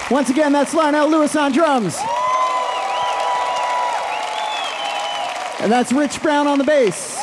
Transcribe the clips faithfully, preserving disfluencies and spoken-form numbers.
Once again, that's Lionel Lewis on drums. And that's Rich Brown on the bass.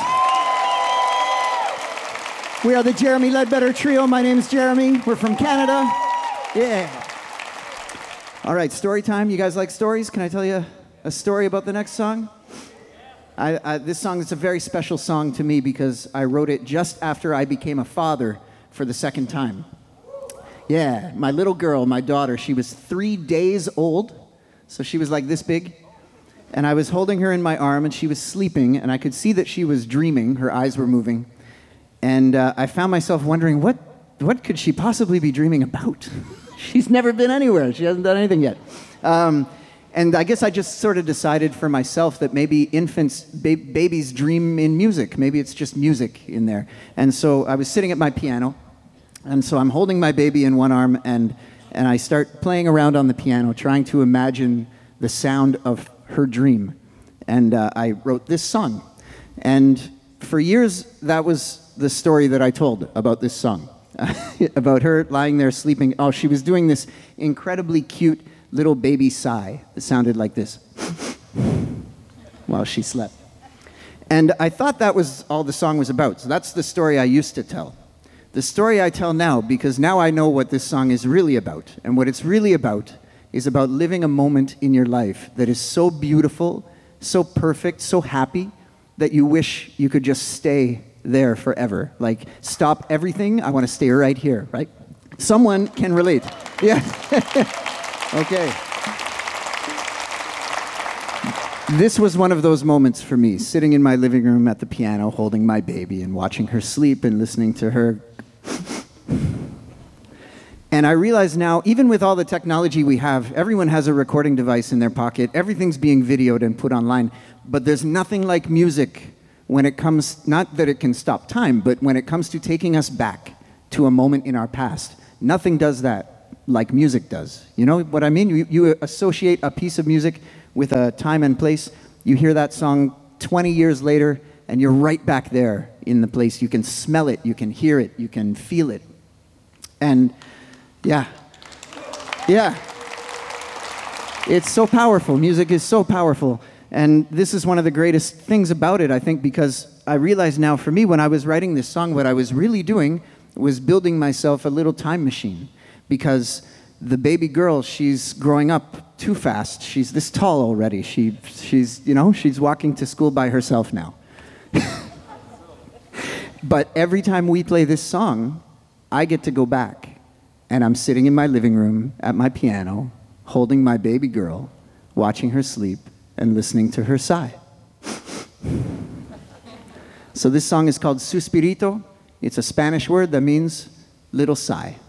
We are the Jeremy Ledbetter Trio. My name is Jeremy. We're from Canada. Yeah. All right, story time. You guys like stories? Can I tell you a story about the next song? I, I, this song is a very special song to me because I wrote it just after I became a father for the second time. Yeah, my little girl, my daughter, she was three days old, so she was like this big. And I was holding her in my arm, and she was sleeping, and I could see that she was dreaming. Her eyes were moving. And uh, I found myself wondering, what, what could she possibly be dreaming about? She's never been anywhere. She hasn't done anything yet. Um, and I guess I just sort of decided for myself that maybe infants, ba babies dream in music. Maybe it's just music in there. And so I was sitting at my piano, and so I'm holding my baby in one arm, and, and I start playing around on the piano, trying to imagine the sound of her dream. And uh, I wrote this song. And for years, that was the story that I told about this song. About her lying there sleeping. Oh, she was doing this incredibly cute little baby sigh that sounded like this while she slept. And I thought that was all the song was about. So that's the story I used to tell. The story I tell now, because now I know what this song is really about. And what it's really about is about living a moment in your life that is so beautiful, so perfect, so happy, that you wish you could just stay there forever. Like, stop everything, I want to stay right here, right? Someone can relate. Yeah. Okay. This was one of those moments for me, sitting in my living room at the piano, holding my baby and watching her sleep and listening to her. And I realize now, even with all the technology we have, everyone has a recording device in their pocket, everything's being videoed and put online, but there's nothing like music when it comes, not that it can stop time, but when it comes to taking us back to a moment in our past. Nothing does that like music does. You know what I mean? You, you associate a piece of music with a time and place, you hear that song twenty years later, and you're right back there in the place. You can smell it, you can hear it, you can feel it. And yeah, yeah. It's so powerful. Music is so powerful. And this is one of the greatest things about it, I think, because I realize now for me, when I was writing this song, what I was really doing was building myself a little time machine. Because the baby girl, she's growing up too fast. She's this tall already. She, she's, you know, she's walking to school by herself now. But every time we play this song, I get to go back. And I'm sitting in my living room at my piano, holding my baby girl, watching her sleep, and listening to her sigh. So this song is called Suspirito. It's a Spanish word that means little sigh.